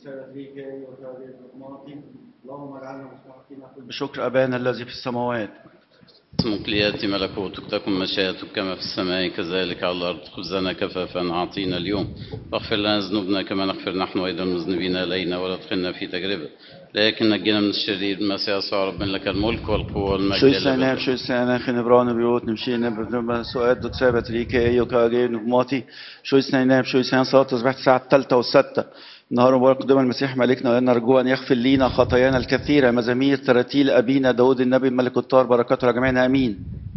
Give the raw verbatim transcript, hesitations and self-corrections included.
بشكر أبانا الذي في السماوات. اسمك ليأتي ملكوتك، تكن مشيئتك كما في السماء كذلك على الأرض. خبزنا كفافا أعطينا اليوم، واغفر لنا ذنوبنا كما نغفر نحن أيضا المذنبين إلينا، ولا تدخلنا في تجربة لكن نجينا من الشرير. المسيح يسوع ربنا لك الملك والقوة والمجد شو إلى السنة الأبد. شو السنة خن بران بيوت نمشينا بدنا سؤال دو تثابت ريكا أيو كاجي نغماتي. شو السنة شو السنة صلاة تصبح الساعة الثالثة والستة نهار مبارك قدام المسيح ملكنا، ولنا نرجو أن يغفر لنا خطايانا الكثيرة. مزامير تراتيل أبينا داود النبي ملك الطار بركاته على جميعنا آمين.